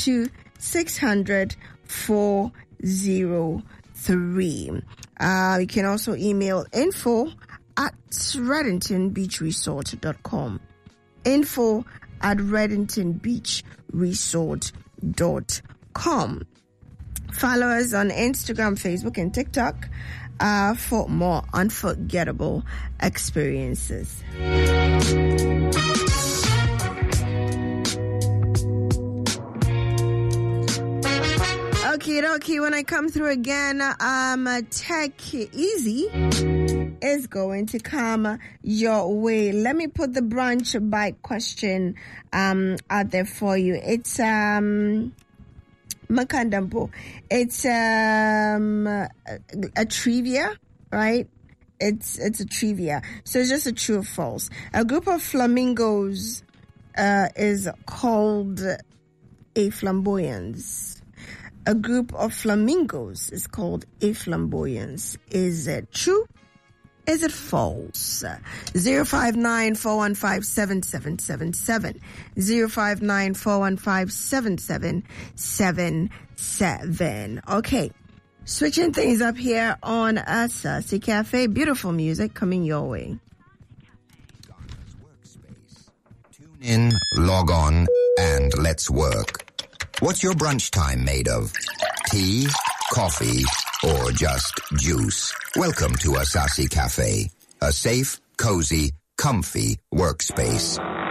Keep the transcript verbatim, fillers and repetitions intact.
two six hundred four oh three. Uh, you can also email info at reddington beach resort dot com. Info at reddington beach resort dot com. Follow us on Instagram, Facebook, and TikTok uh, for more unforgettable experiences. Okay, okay. When I come through again, um, Tech Easy is going to come your way. Let me put the brunch bite question um out there for you. It's um Makandampo. It's um a, a trivia, right? It's it's a trivia. So it's just a true or false. A group of flamingos uh is called a flamboyance. A group of flamingos is called a flamboyance. Is it true? Is it false? zero five nine four one five seven seven seven seven. zero five nine four one five seven seven seven seven. Okay. Switching things up here on Sassy Cafe. Beautiful music coming your way. Tune in, log on, and let's work. What's your brunch time made of? Tea, coffee, or just juice? Welcome to Sassy Cafe, a safe, cozy, comfy workspace.